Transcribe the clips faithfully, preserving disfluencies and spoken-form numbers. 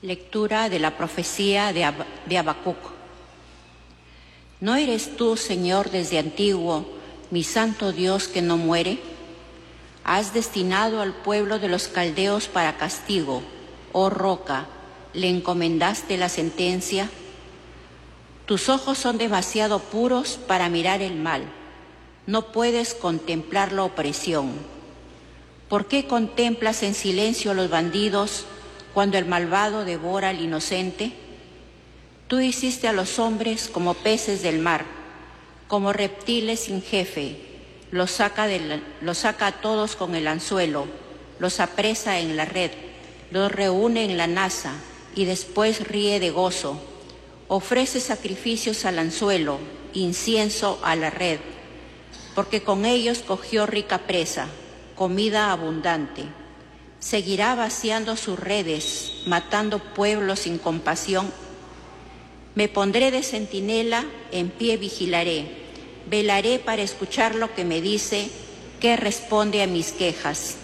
Lectura de la profecía de, Ab de Habacuc. ¿No eres tú, Señor, desde antiguo, mi santo Dios que no muere? Has destinado al pueblo de los caldeos para castigo, oh roca, ¿le encomendaste la sentencia? Tus ojos son demasiado puros para mirar el mal, no puedes contemplar la opresión. ¿Por qué contemplas en silencio a los bandidos cuando el malvado devora al inocente? Tú hiciste a los hombres como peces del mar, como reptiles sin jefe, los saca, de, los saca a todos con el anzuelo, los apresa en la red, los reúne en la nasa y después ríe de gozo. Ofrece sacrificios al anzuelo, incienso a la red, porque con ellos cogió rica presa, comida abundante. Seguirá vaciando sus redes, matando pueblos sin compasión. Me pondré de centinela, en pie vigilaré, velaré para escuchar lo que me dice, que responde a mis quejas.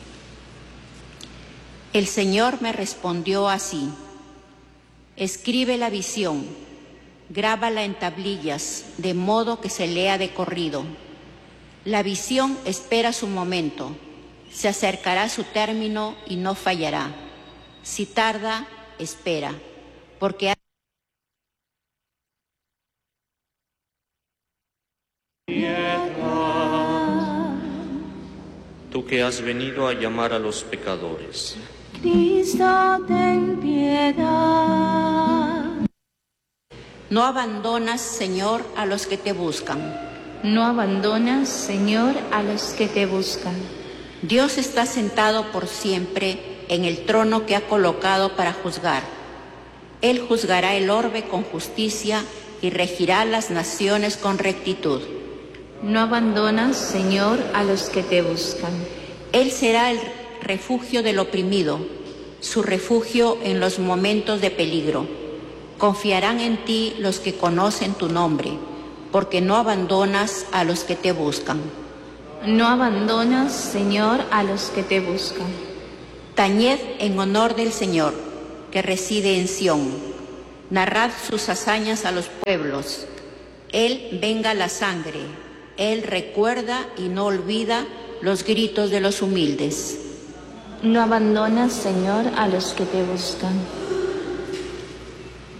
El Señor me respondió así: escribe la visión, grábala en tablillas, de modo que se lea de corrido. La visión espera su momento, se acercará su término y no fallará. Si tarda, espera, porque hay... Tú que has venido a llamar a los pecadores. Cristo, ten piedad. No abandonas, Señor, a los que te buscan. No abandonas, Señor, a los que te buscan. Dios está sentado por siempre en el trono que ha colocado para juzgar. Él juzgará el orbe con justicia y regirá las naciones con rectitud. No abandonas, Señor, a los que te buscan. Él será el refugio del oprimido, su refugio en los momentos de peligro. Confiarán en ti los que conocen tu nombre, porque no abandonas a los que te buscan. No abandonas, Señor, a los que te buscan. Tañed en honor del Señor, que reside en Sión. Narrad sus hazañas a los pueblos. Él venga la sangre. Él recuerda y no olvida los gritos de los humildes. No abandonas, Señor, a los que te buscan.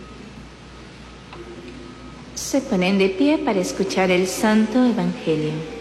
Se ponen de pie para escuchar el Santo Evangelio.